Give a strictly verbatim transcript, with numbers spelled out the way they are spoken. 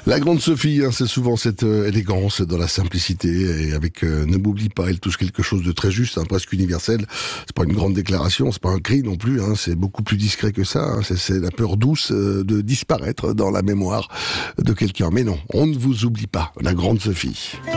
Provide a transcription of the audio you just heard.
La grande Sophie, hein, c'est souvent cette euh, élégance dans la simplicité et avec euh, ne m'oublie pas, elle touche quelque chose de très juste, hein, presque universel. C'est pas une grande déclaration, c'est pas un cri non plus, hein, c'est beaucoup plus discret que ça. Hein, c'est, c'est la peur douce euh, de disparaître dans la mémoire de quelqu'un. Mais non, on ne vous oublie pas, la grande Sophie.